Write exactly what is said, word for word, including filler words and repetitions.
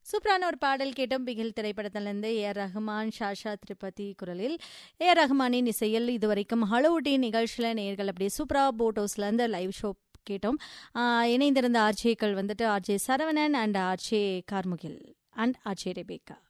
சூப்பரான ஒரு பாடல் கேட்டோம். பிகில் திரைப்படத்திலிருந்து ஏ ஆர் ரஹ்மான், ஷாஷா திரிபதி குரலில் ஏ ஆர் ரஹ்மானின் இசையில் இதுவரைக்கும் ஹலோடி நிகழ்ச்சியில் நேர்கள் அப்படியே சூப்பரா போட் ஹவுஸ்லேருந்து லைவ் ஷோ கேட்டோம். ஆஹ் இணைந்திருந்த ஆர்ஜேக்கள் வந்துட்டு RJ Saravanan and RJ Karmugil and RJ Rebecca.